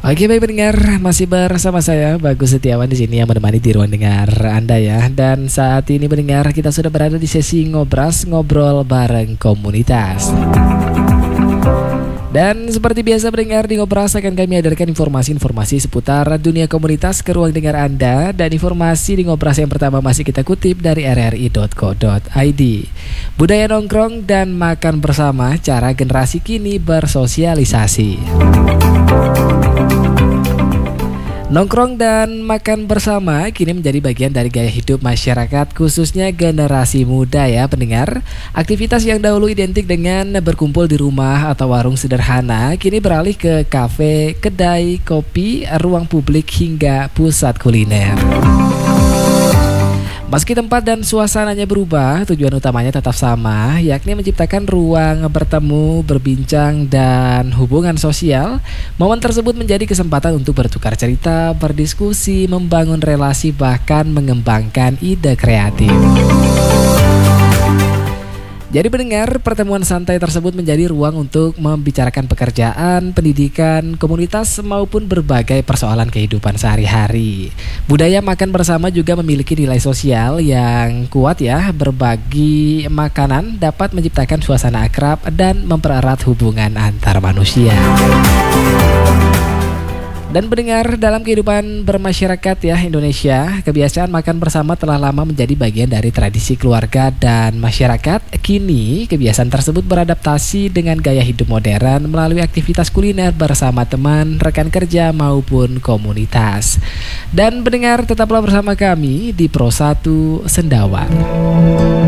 Oke baik pendengar, masih bersama saya Bagus Setiawan di sini yang menemani di ruang dengar Anda ya. Dan saat ini pendengar kita sudah berada di sesi ngobras ngobrol bareng komunitas. Dan seperti biasa pendengar, di Ngobras akan kami hadirkan informasi-informasi seputar dunia komunitas ke ruang dengar Anda. Dan informasi di Ngobras yang pertama masih kita kutip dari rri.co.id. Budaya nongkrong dan makan bersama, cara generasi kini bersosialisasi. Nongkrong dan makan bersama kini menjadi bagian dari gaya hidup masyarakat, khususnya generasi muda ya pendengar. Aktivitas yang dahulu identik dengan berkumpul di rumah atau warung sederhana kini beralih ke kafe, kedai, kopi, ruang publik hingga pusat kuliner. Meski tempat dan suasananya berubah, tujuan utamanya tetap sama, yakni menciptakan ruang bertemu, berbincang, dan hubungan sosial. Momen tersebut menjadi kesempatan untuk bertukar cerita, berdiskusi, membangun relasi, bahkan mengembangkan ide kreatif. Jadi pendengar, pertemuan santai tersebut menjadi ruang untuk membicarakan pekerjaan, pendidikan, komunitas, maupun berbagai persoalan kehidupan sehari-hari. Budaya makan bersama juga memiliki nilai sosial yang kuat ya. Berbagi makanan dapat menciptakan suasana akrab dan mempererat hubungan antar manusia. Dan pendengar, dalam kehidupan bermasyarakat ya Indonesia, kebiasaan makan bersama telah lama menjadi bagian dari tradisi keluarga dan masyarakat. Kini, kebiasaan tersebut beradaptasi dengan gaya hidup modern melalui aktivitas kuliner bersama teman, rekan kerja maupun komunitas. Dan pendengar, tetaplah bersama kami di Pro 1 Sendawa.